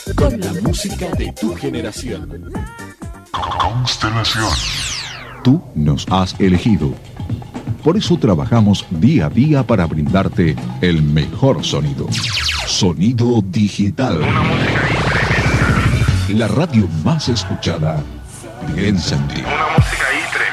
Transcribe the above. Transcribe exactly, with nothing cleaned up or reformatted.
con la música de tu generación. Constelación. Tú nos has elegido. Por eso trabajamos día a día para brindarte el mejor sonido. Sonido digital. Una música ahí tremenda. La radio más escuchada. Piensa en ti. Una música ahí tremenda.